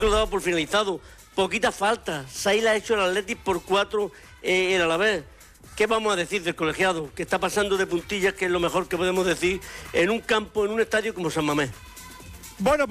lo daba por finalizado. Poquita falta. 6 la ha hecho el Athletic por 4 el Alavés. ¿Qué vamos a decir del colegiado? Que está pasando de puntillas, que es lo mejor que podemos decir en un campo, en un estadio como San Mamés. Bueno,